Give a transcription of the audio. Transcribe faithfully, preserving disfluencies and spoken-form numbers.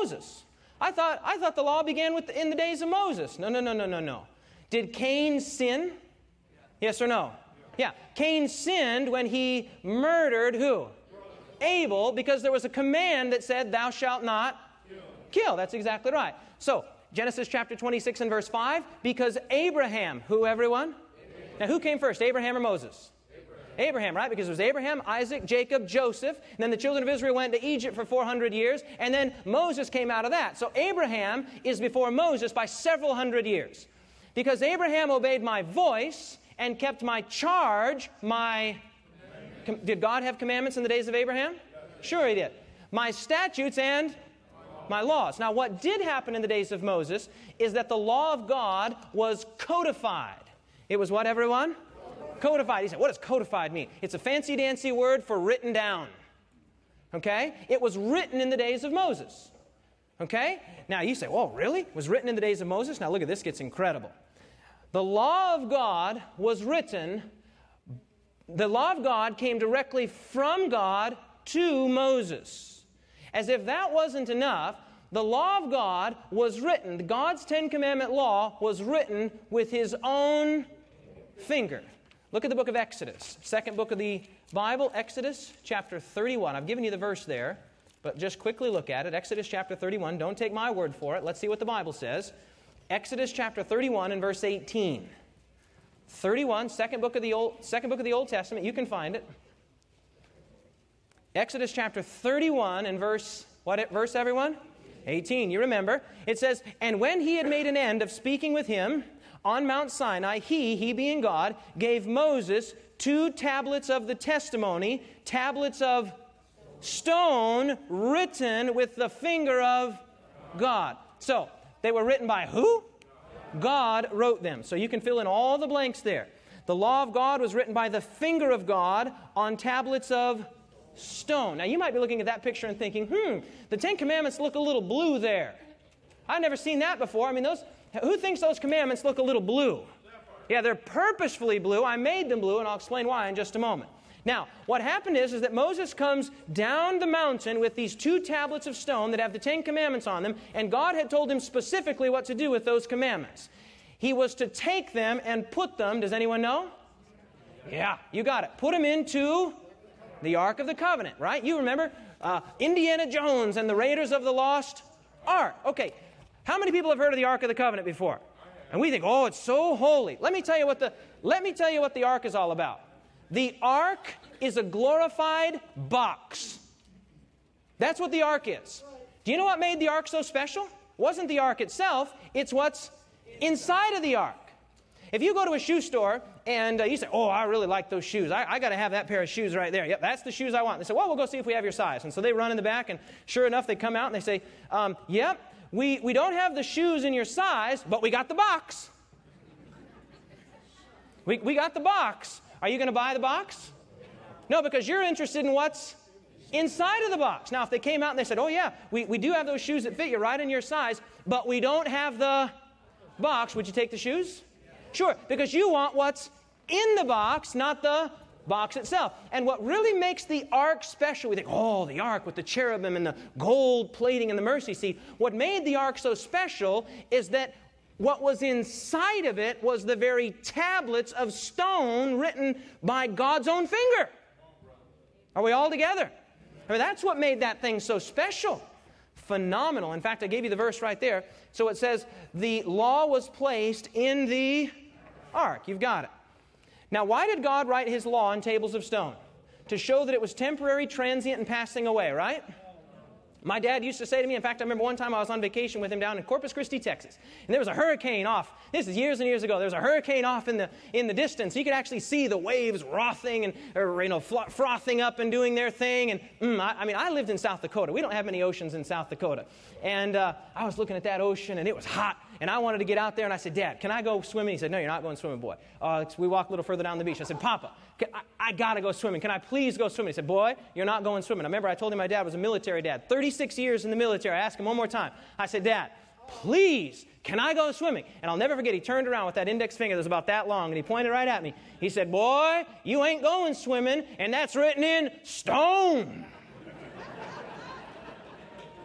Moses. I thought, I thought the law began with the, in the days of Moses. No, no, no, no, no, no. Did Cain sin? Yes or no? Yeah. Cain sinned when he murdered who? Abel, because there was a command that said, thou shalt not kill. That's exactly right. So, Genesis chapter twenty-six and verse five, because Abraham, who everyone? Abraham. Now who came first, Abraham or Moses? Abraham. Abraham, right? Because it was Abraham, Isaac, Jacob, Joseph, and then the children of Israel went to Egypt for four hundred years, and then Moses came out of that. So Abraham is before Moses by several hundred years. Because Abraham obeyed my voice and kept my charge, my... Com- did God have commandments in the days of Abraham? Sure He did. My statutes and my laws. Now, what did happen in the days of Moses is that the law of God was codified. It was what, everyone? Codified. He said, what does codified mean? It's a fancy-dancy word for written down. Okay? It was written in the days of Moses. Okay? Now, you say, oh, really? It was written in the days of Moses? Now, look at this. Gets incredible. The law of God was written. The law of God came directly from God to Moses. As if that wasn't enough, the law of God was written. God's Ten Commandment law was written with His own finger. Look at the book of Exodus, second book of the Bible, Exodus chapter thirty-one. I've given you the verse there, but just quickly look at it. Exodus chapter thirty-one. Don't take my word for it. Let's see what the Bible says. Exodus chapter thirty-one and verse eighteen. thirty-one, second book of the Old, second book of the Old Testament. You can find it. Exodus chapter thirty-one and verse, what verse, everyone? eighteen. You remember. It says, and when he had made an end of speaking with him on Mount Sinai, he, he being God, gave Moses two tablets of the testimony, tablets of stone written with the finger of God. So, they were written by who? God wrote them. So you can fill in all the blanks there. The law of God was written by the finger of God on tablets of stone. Now you might be looking at that picture and thinking, hmm, the Ten Commandments look a little blue there. I've never seen that before. I mean, those who thinks those commandments look a little blue? Yeah, they're purposefully blue. I made them blue, and I'll explain why in just a moment. Now, what happened is, is that Moses comes down the mountain with these two tablets of stone that have the Ten Commandments on them, and God had told him specifically what to do with those commandments. He was to take them and put them, does anyone know? Yeah, you got it. Put them into the Ark of the Covenant, right? You remember uh, Indiana Jones and the Raiders of the Lost Ark. Okay, how many people have heard of the Ark of the Covenant before? And we think, oh, it's so holy. Let me tell you what the let me tell you what the Ark is all about. The Ark is a glorified box. That's what the Ark is. Do you know what made the Ark so special? It wasn't the Ark itself, it's what's inside of the Ark. If you go to a shoe store and uh, you say, oh, I really like those shoes. I, I got to have that pair of shoes right there. Yep, that's the shoes I want. They say, well, we'll go see if we have your size. And so they run in the back, and sure enough, they come out and they say, um, yep, we, we don't have the shoes in your size, but we got the box. We, we got the box. Are you going to buy the box? No, because you're interested in what's inside of the box. Now, if they came out and they said, oh, yeah, we, we do have those shoes that fit you right in your size, but we don't have the box, would you take the shoes? Sure, because you want what's in the box, not the box itself. And what really makes the Ark special, we think, oh, the Ark with the cherubim and the gold plating and the mercy seat. What made the Ark so special is that what was inside of it was the very tablets of stone written by God's own finger. Are we all together? I mean, that's what made that thing so special. Phenomenal. In fact, I gave you the verse right there. So it says, the law was placed in the Ark. You've got it. Now, why did God write His law on tables of stone? To show that it was temporary, transient, and passing away, right? My dad used to say to me, in fact, I remember one time I was on vacation with him down in Corpus Christi, Texas. And there was a hurricane off. This is years and years ago. There was a hurricane off in the in the distance. You could actually see the waves frothing and, or, you know, frothing up and doing their thing. And mm, I, I mean, I lived in South Dakota. We don't have many oceans in South Dakota. And uh, I was looking at that ocean, and it was hot. And I wanted to get out there, and I said, Dad, can I go swimming? He said, no, you're not going swimming, boy. Uh, we walked a little further down the beach. I said, Papa, can, I, I got to go swimming. Can I please go swimming? He said, boy, you're not going swimming. I remember I told him my dad was a military dad, thirty-six years in the military. I asked him one more time. I said, Dad, please, can I go swimming? And I'll never forget, he turned around with that index finger that was about that long, and he pointed right at me. He said, boy, you ain't going swimming, and that's written in stone.